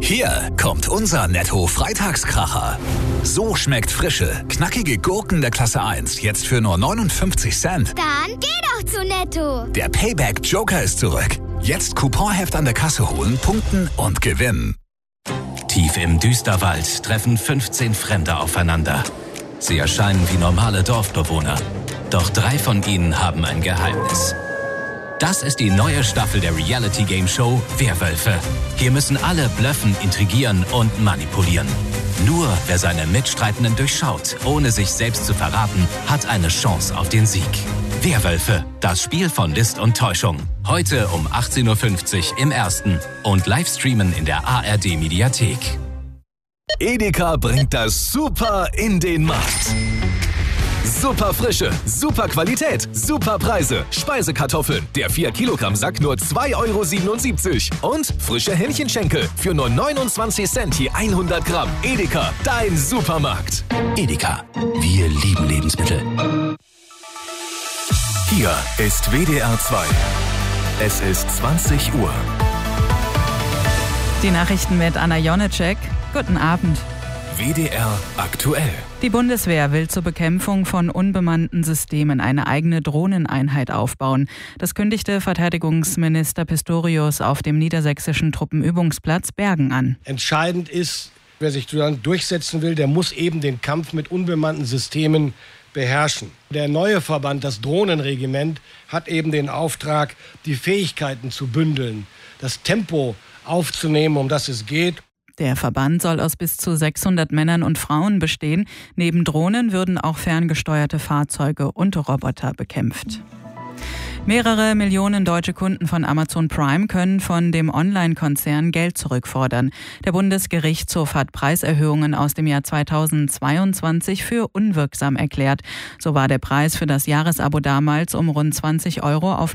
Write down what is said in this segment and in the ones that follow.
Hier kommt unser Netto-Freitagskracher. So schmeckt frische, knackige Gurken der Klasse 1 jetzt für nur 59 Cent. Dann geh doch zu Netto. Der Payback-Joker ist zurück. Jetzt Couponheft an der Kasse holen, punkten und gewinnen. Tief im Düsterwald treffen 15 Fremde aufeinander. Sie erscheinen wie normale Dorfbewohner. Doch 3 von ihnen haben ein Geheimnis. Das ist die neue Staffel der Reality-Game-Show Werwölfe. Hier müssen alle blöffen, intrigieren und manipulieren. Nur wer seine Mitstreitenden durchschaut, ohne sich selbst zu verraten, hat eine Chance auf den Sieg. Werwölfe, das Spiel von List und Täuschung. Heute um 18.50 Uhr im Ersten und Livestreamen in der ARD-Mediathek. Edeka bringt das Super in den Markt. Super Frische, super Qualität, super Preise. Speisekartoffeln, der 4-Kilogramm-Sack nur 2,77 € und frische Hähnchenschenkel für nur 29 Cent je 100 Gramm. Edeka, dein Supermarkt. Edeka, wir lieben Lebensmittel. Hier ist WDR 2. Es ist 20 Uhr. Die Nachrichten mit Anna Jonecek. Guten Abend. WDR aktuell. Die Bundeswehr will zur Bekämpfung von unbemannten Systemen eine eigene Drohneneinheit aufbauen. Das kündigte Verteidigungsminister Pistorius auf dem niedersächsischen Truppenübungsplatz Bergen an. Entscheidend ist, wer sich durchsetzen will, der muss eben den Kampf mit unbemannten Systemen beherrschen. Der neue Verband, das Drohnenregiment, hat eben den Auftrag, die Fähigkeiten zu bündeln, das Tempo aufzunehmen, um das es geht. Der Verband soll aus bis zu 600 Männern und Frauen bestehen. Neben Drohnen würden auch ferngesteuerte Fahrzeuge und Roboter bekämpft. Mehrere Millionen deutsche Kunden von Amazon Prime können von dem Online-Konzern Geld zurückfordern. Der Bundesgerichtshof hat Preiserhöhungen aus dem Jahr 2022 für unwirksam erklärt. So war der Preis für das Jahresabo damals um rund 20 € auf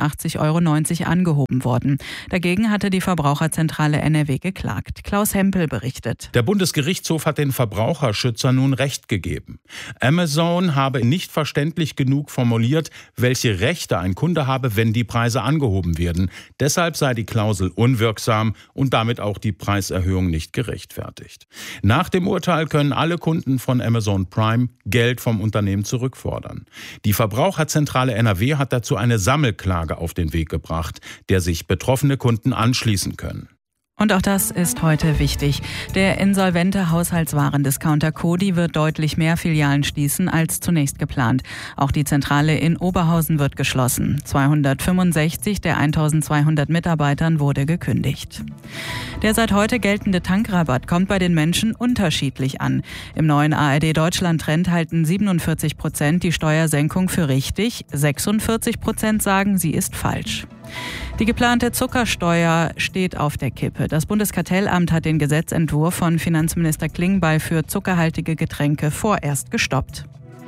89,90 € angehoben worden. Dagegen hatte die Verbraucherzentrale NRW geklagt. Klaus Hempel berichtet. Der Bundesgerichtshof hat den Verbraucherschützern nun Recht gegeben. Amazon habe nicht verständlich genug formuliert, welche Rechte ein Kunde habe, wenn die Preise angehoben werden. Deshalb sei die Klausel unwirksam und damit auch die Preiserhöhung nicht gerechtfertigt. Nach dem Urteil können alle Kunden von Amazon Prime Geld vom Unternehmen zurückfordern. Die Verbraucherzentrale NRW hat dazu eine Sammelklage auf den Weg gebracht, der sich betroffene Kunden anschließen können. Und auch das ist heute wichtig. Der insolvente Haushaltswarendiscounter Coty wird deutlich mehr Filialen schließen als zunächst geplant. Auch die Zentrale in Oberhausen wird geschlossen. 265 der 1200 Mitarbeitern wurde gekündigt. Der seit heute geltende Tankrabatt kommt bei den Menschen unterschiedlich an. Im neuen ARD-Deutschland-Trend halten 47% die Steuersenkung für richtig, 46% sagen, sie ist falsch. Die geplante Zuckersteuer steht auf der Kippe. Das Bundeskartellamt hat den Gesetzentwurf von Finanzminister Klingbeil für zuckerhaltige Getränke vorerst gestoppt.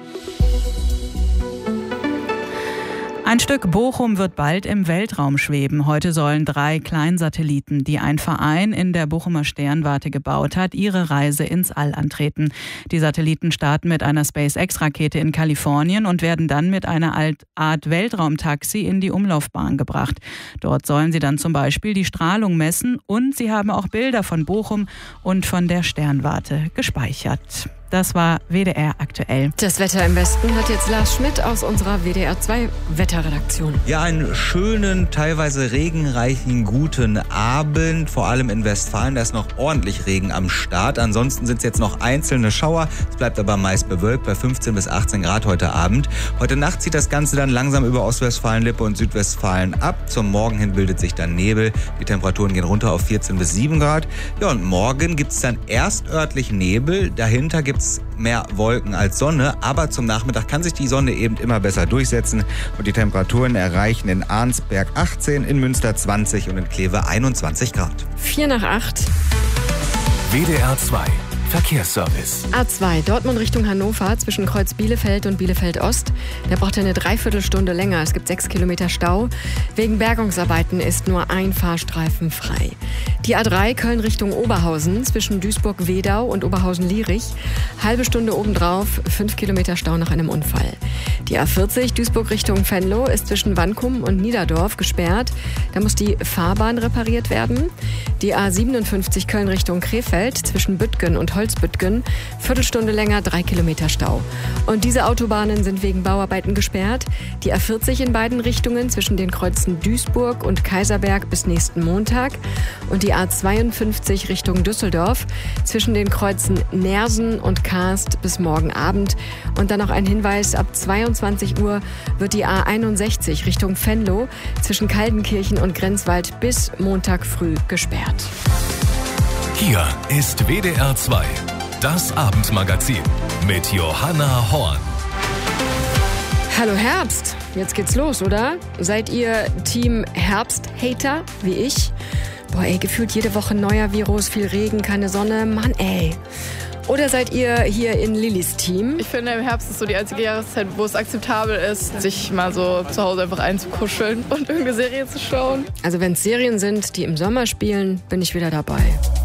Ein Stück Bochum wird bald im Weltraum schweben. Heute sollen 3 Kleinsatelliten, die ein Verein in der Bochumer Sternwarte gebaut hat, ihre Reise ins All antreten. Die Satelliten starten mit einer SpaceX-Rakete in Kalifornien und werden dann mit einer Art Weltraumtaxi in die Umlaufbahn gebracht. Dort sollen sie dann zum Beispiel die Strahlung messen und sie haben auch Bilder von Bochum und von der Sternwarte gespeichert. Das war WDR aktuell. Das Wetter im Westen hat jetzt Lars Schmidt aus unserer WDR 2 Wetterredaktion. Ja, einen schönen, teilweise regenreichen guten Abend, vor allem in Westfalen. Da ist noch ordentlich Regen am Start. Ansonsten sind es jetzt noch einzelne Schauer. Es bleibt aber meist bewölkt bei 15 bis 18 Grad heute Abend. Heute Nacht zieht das Ganze dann langsam über Ostwestfalen, Lippe und Südwestfalen ab. Zum Morgen hin bildet sich dann Nebel. Die Temperaturen gehen runter auf 14 bis 7 Grad. Ja, und morgen gibt es dann erst örtlich Nebel. Dahinter gibt es mehr Wolken als Sonne, aber zum Nachmittag kann sich die Sonne eben immer besser durchsetzen und die Temperaturen erreichen in Arnsberg 18, in Münster 20 und in Kleve 21 Grad. 7:45. WDR 2 Verkehrsservice. A2 Dortmund Richtung Hannover zwischen Kreuz Bielefeld und Bielefeld Ost. Der braucht eine Dreiviertelstunde länger. Es gibt 6 Kilometer Stau. Wegen Bergungsarbeiten ist nur ein Fahrstreifen frei. Die A3 Köln Richtung Oberhausen zwischen Duisburg-Wedau und Oberhausen-Lierich. Halbe Stunde obendrauf, 5 Kilometer Stau nach einem Unfall. Die A40 Duisburg Richtung Venlo ist zwischen Wankum und Niederdorf gesperrt. Da muss die Fahrbahn repariert werden. Die A57 Köln Richtung Krefeld zwischen Büttgen und Holzbüttgen. Viertelstunde länger, 3 Kilometer Stau. Und diese Autobahnen sind wegen Bauarbeiten gesperrt. Die A40 in beiden Richtungen zwischen den Kreuzen Duisburg und Kaiserberg bis nächsten Montag. Und die A52 Richtung Düsseldorf zwischen den Kreuzen Nersen und Karst bis morgen Abend. Und dann noch ein Hinweis, ab 22 Uhr wird die A61 Richtung Venlo zwischen Kaldenkirchen und Grenzwald bis Montag früh gesperrt. Hier ist WDR 2, das Abendmagazin mit Johanna Horn. Hallo Herbst, jetzt geht's los, oder? Seid ihr Team Herbst-Hater wie ich? Boah ey, gefühlt jede Woche neuer Virus, viel Regen, keine Sonne, Mann ey. Oder seid ihr hier in Lillys Team? Ich finde, im Herbst ist so die einzige Jahreszeit, wo es akzeptabel ist, sich mal so zu Hause einfach einzukuscheln und irgendeine Serie zu schauen. Also wenn es Serien sind, die im Sommer spielen, bin ich wieder dabei.